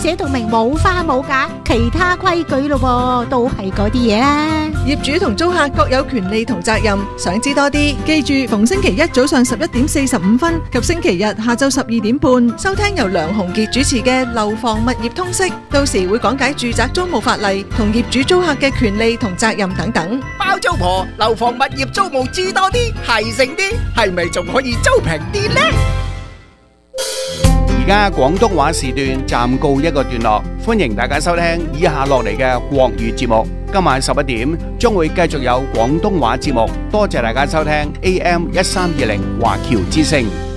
寫到明冇花冇假，其他規矩咯噃，都係嗰啲嘢啦。 業主同租客各有權利同責任，想知多啲，記住逢星期一早上11:45及星期日下晝12點半，收聽由梁鴻傑主持嘅《樓房物業通識》，到時會講解住宅租務法例同業主租客嘅權利同責任等等。 包租婆，樓房物業租務知多啲，係剩啲，係咪仲可以租平啲呢？ 而家廣東話時段暫告一個段落，歡迎大家收聽以下落嚟嘅國語節目。今晚11點將會繼續有廣東話節目，多謝大家收聽 AM 1320華僑之聲。